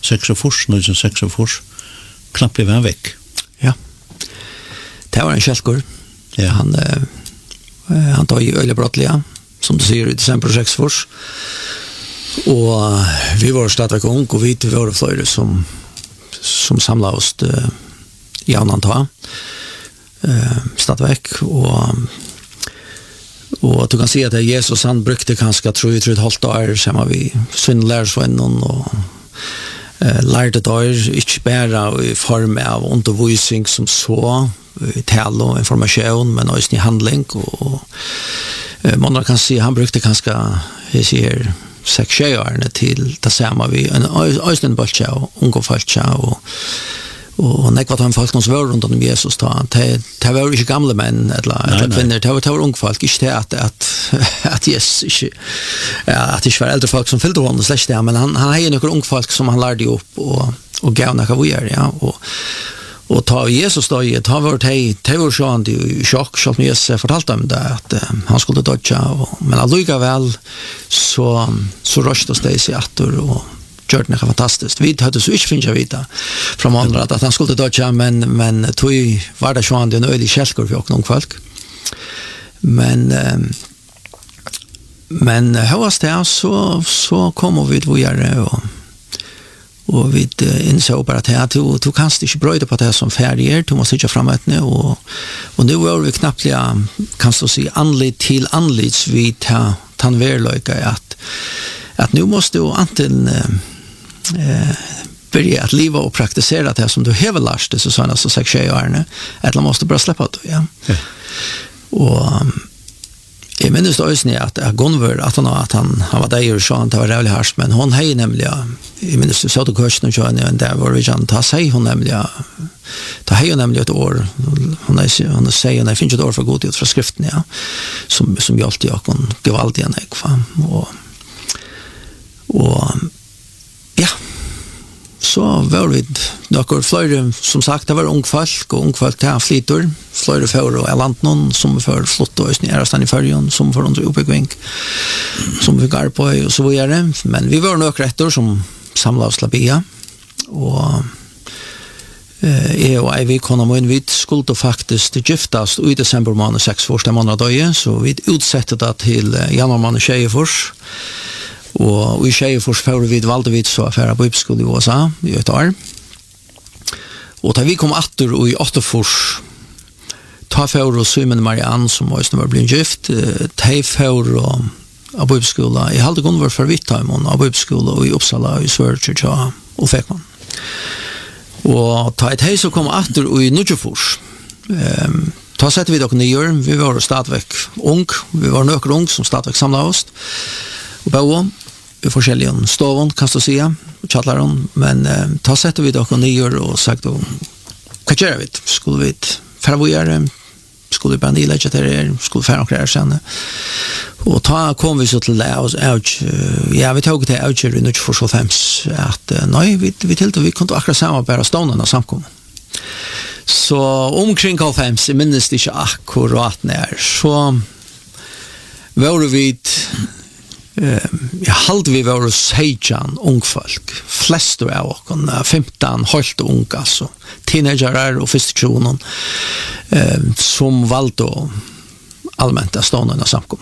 1946, knappt blev han väck. Ja. Det var en kälkor. Ja. Han tar i öljebrottliga, som du säger, i december 46. Och vi var stadigt ung och vi var flera som samlade oss i annan ta. Stadigt och du kan se att Jesus han brukte ganska tror ett halvt år som vi syndlärsvännen och lärde där inte bara i form av undervisning som så tal och information men också i handling och man kan se han brukte ganska jag ser 6 år till det samma vi en östen bolcha och unga falcha och när vad han folk som var runt om Jesus ta det var inte gamla män eller kvinnor det var unga folk inte att Jesus att det var äldre folk som fyllde honom släkt där men han hade några unga folk som han lärde upp och gav några vidare ja och ta Jesus då i ta vart det var så han i chock så när Jesus fortalte dem det att han skulle döda men alliga väl så röstades det sig åter och gjorde det fantastiskt. Vi hade så inte finna vita från andra att han skulle döda men tog var det så han den öde kälkor för någon folk. Men hörs det så kommer vi vidare och vi insåg bara att du kan inte bröda på det som färdiger, du måste inte framåt nu och nu var vi knappt kan du se anlit till anlits vid tanverlöjka att nu måste du antingen börja att leva och praktisera det som du har lärt dig så sådana så 6 år eller måste bara släppa det ja. Och jag minns då att Gunvor att han var där och så han var rävligt harsh men hon hej nämligen jag minns så att kursen och där var vi kan ta sig hon nämligen ta hej nämligen ett år hon säger när finns ett år för god ut från skriften ja som jag alltid jag kan gå alltid en ekva och ja så var vi några fler som sagt det var ung folk till flitor fler för och land någon som för flott och snära stan i färjan som för under uppbygging som vi går på och så vidare men vi var några rätter som samlade oss labia och vi kunde in vid skulle faktiskt giftas i december månad 6 första månaden så vi utsatte det till januari månad 24 och i Tjejfors för vi valde vi så affärer på uppskol i USA i ett år. Och då vi kom åter i Åttefors ta för och Simon Marianne som var blivit gift ta för och på uppskola i Haldegon var för Vittheim och på uppskola i Uppsala i Sverige och fick man. Och ta ett hus och kom åter i Nujefors. Ta sätter vi dock nyår vi var stadväck ung vi var några ung som stadväck samlade oss och på i forskjellige stoven, kan du säga, chattlaron, men ta sätter vi dock nyår och sagt då, vad gör vi? Skulle vi förvåra, skulle vi bara nylägga till det, skulle vi färra och sen. Och ta kom vi så till det, ja, vi tog det out i 1945, att nej, vi till vi kunde akkurat samarbeta ståndarna samkom. Så omkring 45, jag minns det inte akkurat när, så var vi jag hade vi var sejan ungfolk flest av oss 15 helt unga så teenagerar och fystionen som valde allmänt att ståndarna samkom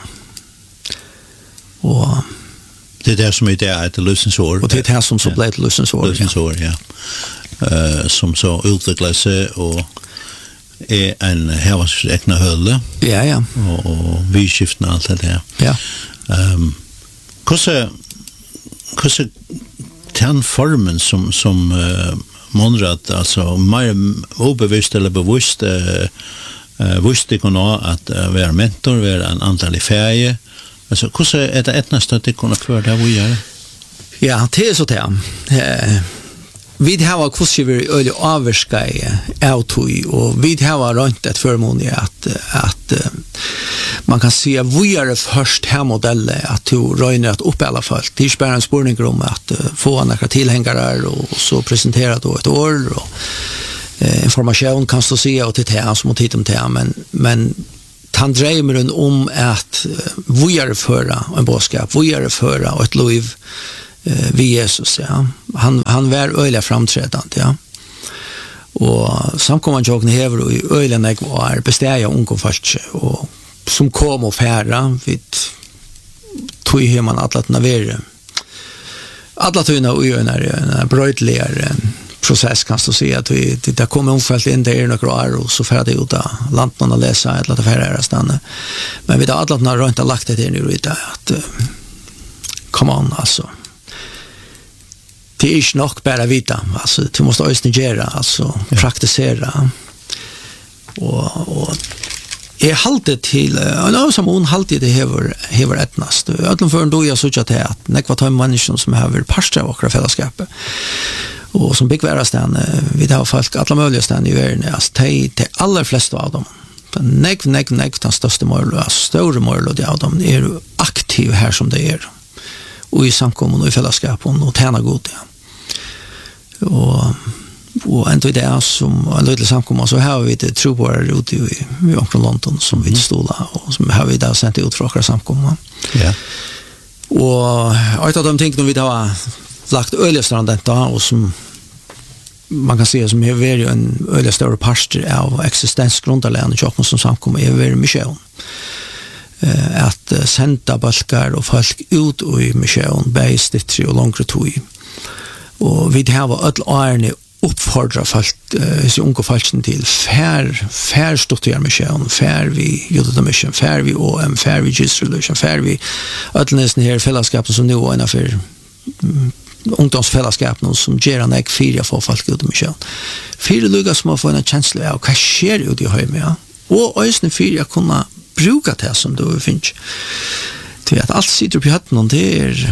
och det är det som är det att lösensår och det är det som så blev lösensår ja som så utvecklar sig och är en hävars egna hölle ja och vi skiftar allt det där ja Hur den formen som Monrad alltså mer obevisst eller bevisst visste kunna att vara mentor, vara en antal i färje. Alltså hur är det etnast att det kunna för det vi gör? Ja, det är så där. Vi har kurser i öle avskai autoi och vi har runt ett förmån att man kan se vi är först här modellen att du röjner att upp i alla fall. Det är bara en spårning om att få några tillhängare och så presentera då ett år och information kan du se och till det som mot hitom till men han drömmer om att vi är förra en boskap, vi är förra och ett liv vi Jesus, ja. Han var öliga framträdande, ja. Og samkomman jokken hever og i øylen jeg var besteg av unge folk og som kom og færa vid tog hjemme alle navere alle togene og en brøydligere prosess kan du si at det kom omfølt inn der noen år og så færdig ut av landen og lese et eller annet færre stande men vi har alle rønt og lagt det inn i det at come on altså det är inte nog bara vita alltså du måste också göra alltså praktisera och är haltet till som hon haltet det hever etnast ödlom för då jag såg att nekva tar människor som har pastor av våra fällskap och som byggvära stan vi har folk alla möjliga stan i världen alltså de allra flesta av dem nek den största mål stora mål av dem är aktiv här som det är och i samkommun och i fällskapen och tjäna god ja. Och ändå det som en liten samkommun så har vi det trobare ute i London som vi stola och som har vi där sent ut från samkommun. Ja. Och ett av de ting vi har lagt ölstrand detta och som man kan se som är väldigt en öle större pastor av existensgrundalägen och som samkommun är väldigt mission. Att sända balkar och folk ut i mission based och långt tog og vi har all årene uppfordra folk så unga folken till fär studier mission fär vi gjorde mission fär vi OM fär vi just relation fär vi allnäsn här fällskapet som nu är en för ungdomsfällskapet som ger en ek fyra för folk gjorde mission fyra lugar som får en känsla av vad sker ut i hem ja och ösnen fyra kunna bruka det som du finns till att allt sitter på hatten och det är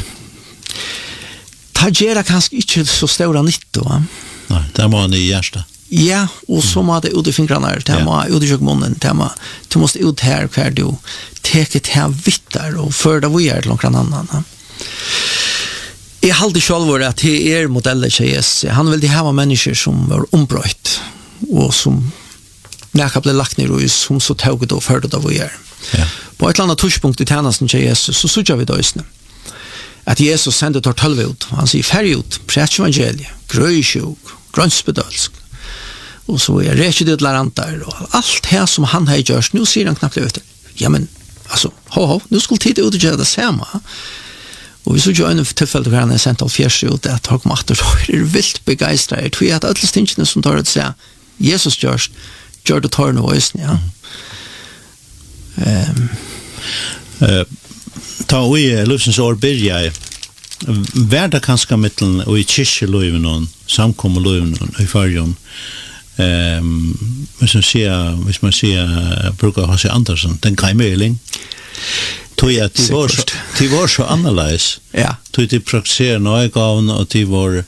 Tagera kanske inte så stora nytta va? Nej, det var en i hjärsta. Ja, och så må det ut i fingrarna, det må ut i kökmunnen, du måste ut här kvar du teker här vittar och förda vidare till någon annan. Jag hade själv att det är modeller tjejes. Han vill ha människor som var ombröjt och som när blev lagt ner och som så tog det och förde det vidare. Ja. På ett annat touchpunkt i tjänsten tjejes så såg vi då istället. Att Jesus sände tar 12 ut. Han säger färg ut, präts evangelie, gröjsjuk, grönspedalsk. Och så är rätt ut larantar och allt här som han har gjort. Nu ser han knappt ut. Ja men, alltså, nu skulle tid ut och göra det samma. Och vi såg ju en tillfälle där han har sänt av fjärse ut att ha kommit och så är det vilt begeistrad. Jag tror att alla stingarna som tar att säga Jesus gör det tar nu och ja. Ta i Lufsens år byrja värda kanske mittlen och i kyrkjelöven och samkommelöven i förrjön hvis man säger brukar H.C. Andersen den greimeling tog att det var så annorlunda ja tog det praktisera nöjgavn och det var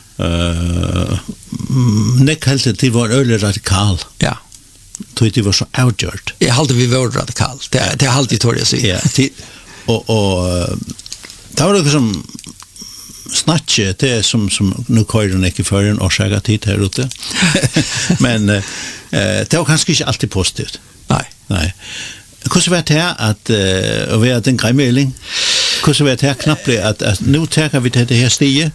nekkelte det var öle radikal ja tog det var så outgjort jag hade vi var radikal det är alltid tror jag säga ja och det var det som snatche det som nu kör den inte för en orsaka tid här ute men det var kanske inte alltid positivt nej hur så vet det att och vi har den greimeling hur så vet det knappt att nu tar vi det här stiget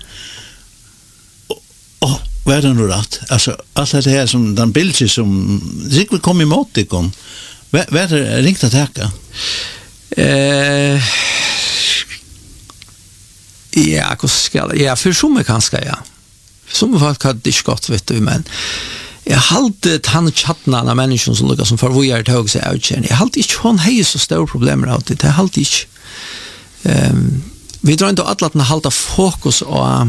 och vad är det nu rätt alltså allt det här som den bild som sig vill komma emot det kom vad är det riktigt att täcka ja, för som kanske ja. Som folk hade det skott vet du men jag hade han chattna när människor som lukkar som förvojar tog sig ut igen. Jag hade inte hon hej så stora problem med det. Jag hade inte vi drar inte att hålla fokus och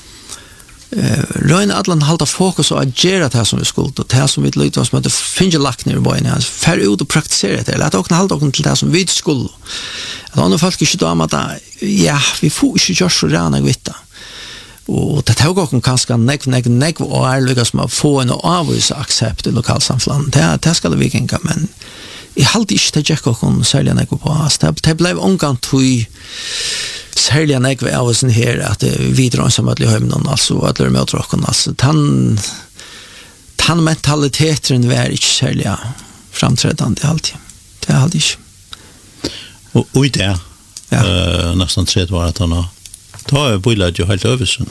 röna att hålla fokus och agera det som vi skulle och det som vi lyckas oss med att finna lagt ner i bojen för ut och praktisera det låt också hålla till det som vi skulle att andra folk inte då att ja vi får inte göra så rena vitta och det tog också kanske nek och är lyckas med att få en avvis accept i lokalsamfunnet det ska det vi kan men jag hade inte det jag kan sälja nek på oss det blev omgång till särskilt när jag var sån här att vi drar som att hem någon alltså att det med tråken alltså han mentaliteten var inte särskilt framträdande alltid det hade inte och det nästan 3 år att han Då är bullat ju helt översen.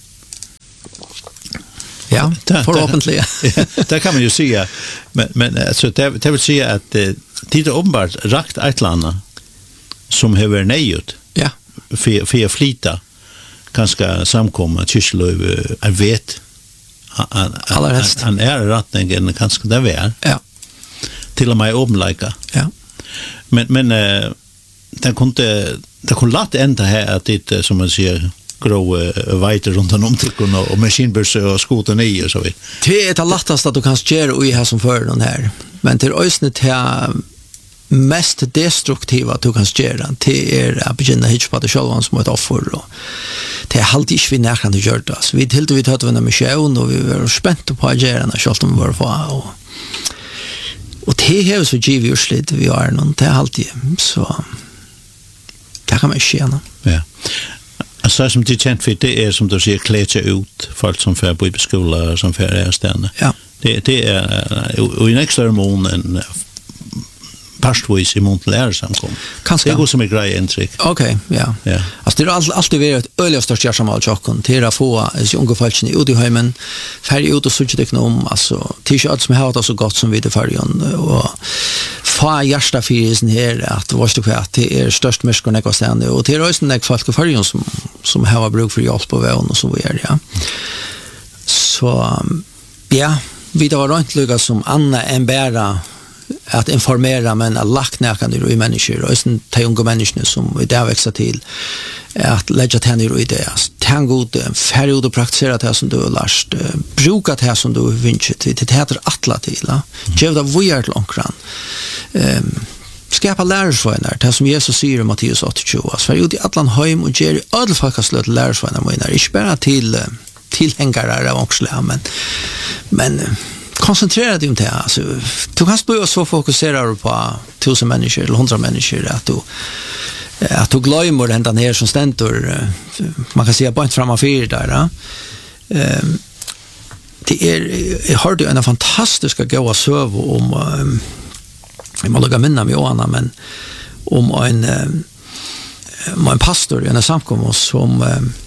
Ja, förhoppningsvis. Det kan man ju säga. Men alltså det vill säga att det är uppenbart rakt ett land som har nejut. Ja. För flita ganska samkomma kyrslöv jag vet han är rättningen ganska där väl. Ja. Till och med omlika. Ja. Men det kunde låta ända här att det som man säger grå vejter runt om tycker och maskinbörse och skoter ner och så vidare. Det är det lättaste att du kan göra i här som för den här. Men till ösnet det mest destruktiva att du kan göra det är att begynna hitcha på det själva som ett offer och det är alltid inte vi närkan att göra det. Vi tilltog vi tatt en mission och vi var spänta på att göra det själva var få och det är så giv ju slit vi har någon det är alltid så det kan man känna. Ja. Alltså som det känt för det är som du säger klätsa ut folk som för på skola som för är ständigt. Ja. Det är och i nästa mån en pastvis i Montreal samkom. Kanske. Det går som en grej intryck. Okej, ja. Ja. Alltså det har alltid varit ett öliga största samtal chocken till att få unga folk i Udiheimen färdig ut och så tycker om alltså t-shirt som har det så gott som vi det färgen och få hjärta för här att vad det är det är störst människor när jag stannar och till rösten när folk i färgen som har bruk för hjälp på vägen och så vidare ja. Så ja, vi det var inte lyckas som Anna en bära att informera men att lagt närkande i människor och sen de unga människorna som vi där växer till att lägga tänder i det. Tänk god färdig och praktisera det som du har lärt. Bruka det som du har vinsat till. Det heter attla till. Gev det vujart långran. Skapa lärersvagnar. Det som Jesus säger i Matteus 28. Färdig ut i atlan heim och ger i ödelfalkaslöt lärersvagnar menar. Inte bara till tillhängare av omsläm men koncentrera dig om det. Alltså, du kan börja så fokusera på 1000 människor eller 100 människor att du glömmer den där som ständer man kan säga bara framför där. Det är har du en fantastiska goda söv om jag må lägga minna mig Johanna men om en pastor i en samkomst som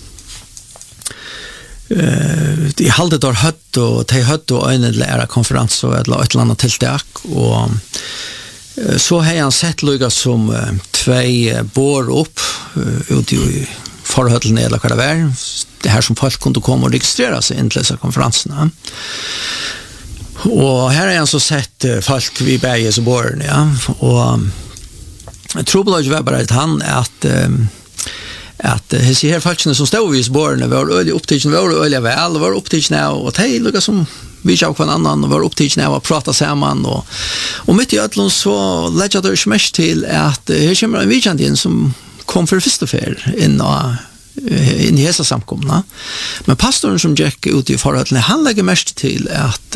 de halde där hött och de hött och en lära konferens och ett annat tilltak och så har han sett lugga som två bor upp ut i förhållanden eller vad det är det här som folk kunde komma och registrera sig in till dessa konferenserna och här har han så sett folk vid berget och borren ja och jag tror bara att han att his här faktiskt som stod vid spåren var öliga upptäckten var öliga väl var upptäckten och det lukar som vi jag kan annan var upptäckten att prata samman och mitt i ödlon så lägger det smäsh till att här kommer en vikandin som kom för första för in i hela samkomna men pastorn som gick ut i förhållande han lägger mest till att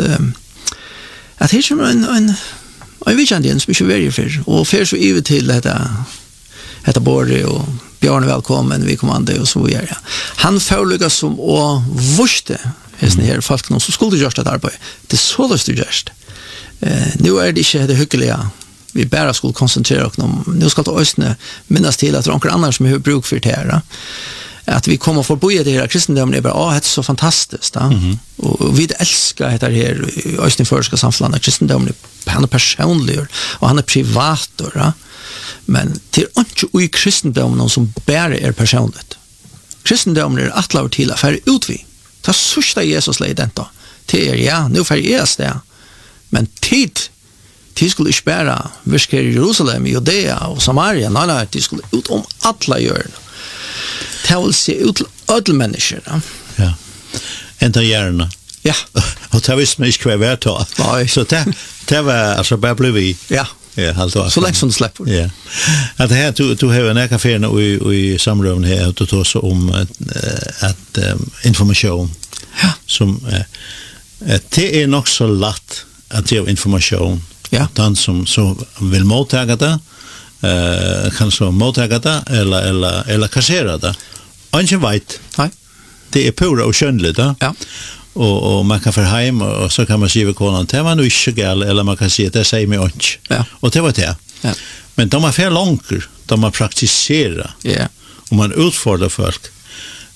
här kommer en vikandin som är väldigt för och för så över till detta borre och Björn välkommen vi kommande och så vidare. Han förelägger som och vuxte här folk som skulle göra det arbete. Det så det just. Nu är det inte det hyggliga. Vi bara skulle koncentrera oss nu ska ta ösne minnas till att några andra som har bruk för det här. Att vi kommer få bo i det här kristendomen är bara det är så fantastiskt och vi älskar det här östniförska samfundet kristendomen han är personlig och han är privat då. Men det är inte i kristendomen som bara är personligt. Kristendomen är att lava till affär ut vi. Ta sista Jesus lei detta. Det är ja, nu för är det. Men tid skulle inte bara viska i Jerusalem, Judea och Samaria. Nej, det skulle ut om alla gör. Det vill se ut alla människor. Ja. Ända gärna. Ja. Och det visste man inte kvar värt ta. Så det var alltså bara blev vi. Ja. Ja, alltså så länge som släpper. Ja. Att det här du har en kafé i samråd här och då så om att information. Ja. Som det är nog så lätt att ge information. Ja. Den som så vill mottaga det kan så mottaga det eller kassera det. Ingen vet. Nej. Det är pura och skönligt då. Ja. Och man kan för hem och så kan man skriva konan det var nu inte gal eller man kan säga det säger mig inte. Ja. Och det var det. Ja. Men de har fel långt, de har praktiserat. Ja. Och man utfordrar folk.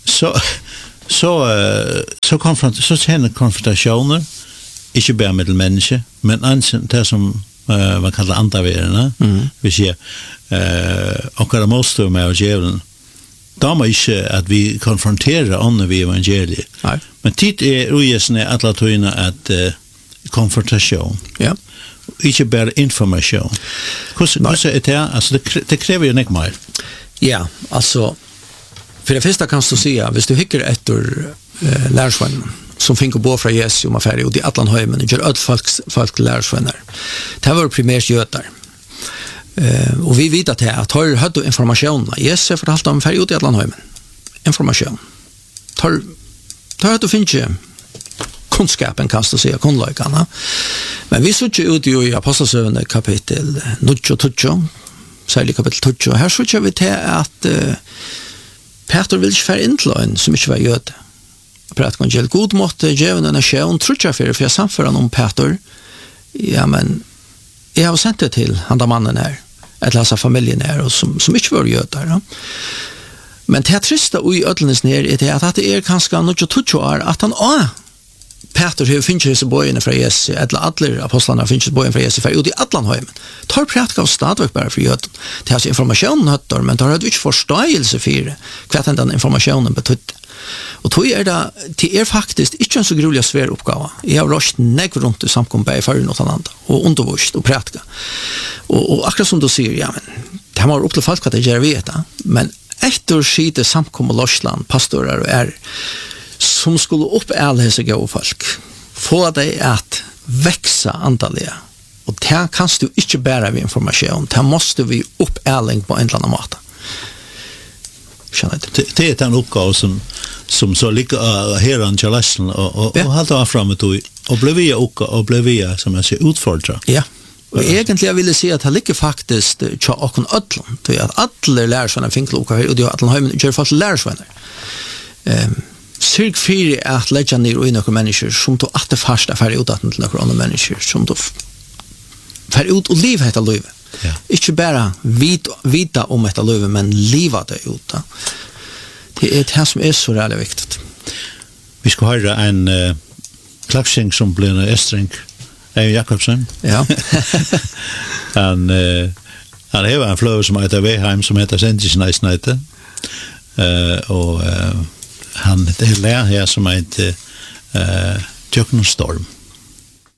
så känner konfrontationer inte bara med människor, men det som man kallar antaverna, vi säger och det måste med djävulen. De är inte att vi konfronterar andra vid evangeliet. Nej. Men tid är ojesne alla tøyna att konfrontation. Ja. Inte bara information. Hur är det? Alltså det kräver ju inte mer. Ja, alltså för det första kan du säga, hvis du hickar efter lärsvänner som finner bo från Jesus om affärer och i Atlantheimen och gör folk lärsvänner. Det var primärt jötar. Och vi vet att har hade information. Jesus fortalt om affärer ut i Atlantheimen. Information. Tar att du finner kunskapen kan du säga kunskaperna. Men vi såg ut i Apostlagärningarna kapitel 9, særlig kapitel 20. Her såg vi til at Peter vil ikke fære inn til en som ikke var jøde. Prætkongjel god måtte djevne en sjøen trutja for jeg samfører om Peter. Ja, men jeg har sendt det til han da mannen her, eller altså familien her, og som ikke var jøde. Ja. Men det triste i ødlenes ned er at det kanskje noe 20 år at han Peter har finnet disse bøyene fra Jesus, eller alle apostlene har finnet bøyene fra Jesus, for ut i Atlantheimen. Tar prætka av stadverk bare for jøden. Det er informasjonen høtter, men tar ikke forståelse for hva den informasjonen betydde. Og tog det faktisk ikke en så grulig svær oppgave. Jeg har råst negg rundt i samkommet i førre noe annet, og undervist og prætka. Og akkurat som du sier, ja, men det har opp til folk at det gjør vi etter, men etter skite samkommet Lorsland, pastorer og som skulle upp alla dessa gå folk få dig att växa antalliga och det kan du inte bara med information det måste vi upp ärling på en eller annan måte. Det är en uppgåva som så ligger här i Jerusalem och hålla fram och blev vi som jag ser utfordra. Ja. Och egentligen vill jag säga att det ligger faktiskt tja och ödlon till att alla lärsvänner finns lokar här och det är att de gör folk lärsvänner. Syrk fyrir at leggja ner i nokre mennesker som då att det första färre utdaten till nokre andre mennesker som då färre ut och liv heter liv. Ja. Inte bara vita om detta liv men liva det ut. Det är det som är så väldigt viktigt. Vi ska höra en klappsing som blir Estring Jakobsen. Ja. Han har en flöv som heter Veheim som heter Sendisnæsnæte. Och han det lär här som heter Tjöknenstorm.